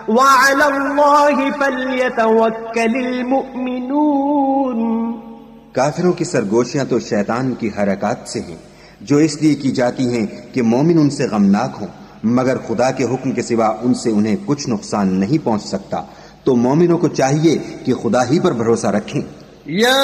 वअलल्लाहि फल्यतवक्कलिल मुमिनून। काफिरों की सरगोशियां तो शैतान की हरकत से हैं, जो इसलिए की जाती हैं कि मोमिन उनसे गमनाक हों, मगर खुदा के हुक्म के सिवा उनसे उन्हें कुछ नुकसान नहीं पहुंच सकता। तो मोमिनों को चाहिए कि खुदा ही पर भरोसा रखें।